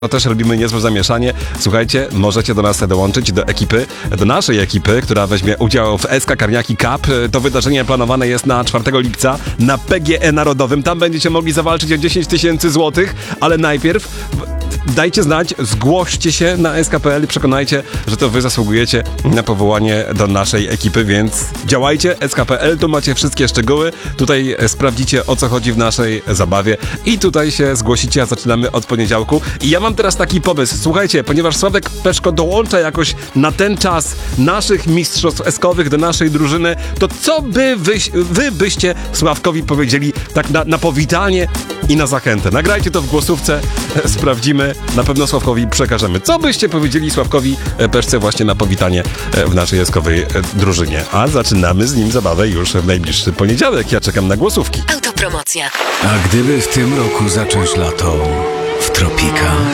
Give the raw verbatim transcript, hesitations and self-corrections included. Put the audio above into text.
No też robimy niezłe zamieszanie. Słuchajcie, możecie do nas dołączyć, do ekipy, do naszej ekipy, która weźmie udział w S K Karniaki Cup. To wydarzenie planowane jest na czwartego lipca na P G E Narodowym. Tam będziecie mogli zawalczyć o dziesięć tysięcy złotych, ale najpierw dajcie znać, zgłoście się na S K kropka P L i przekonajcie, że to wy zasługujecie na powołanie do naszej ekipy, więc działajcie, S K kropka P L, tu macie wszystkie szczegóły, tutaj sprawdzicie, o co chodzi w naszej zabawie i tutaj się zgłosicie, a zaczynamy od poniedziałku. I ja mam teraz taki pomysł, słuchajcie, ponieważ Sławek Peszko dołącza jakoś na ten czas naszych mistrzostw eskowych do naszej drużyny, to co by wy, wy byście Sławkowi powiedzieli tak na, na powitanie i na zachętę? Nagrajcie to w głosówce, sprawdzimy, na pewno Sławkowi przekażemy. Co byście powiedzieli Sławkowi Peszce właśnie na powitanie w naszej eskowej drużynie? A zaczynamy z nim zabawę już w najbliższy poniedziałek. Ja czekam na głosówki. Autopromocja. A gdyby w tym roku zacząć lato w tropikach?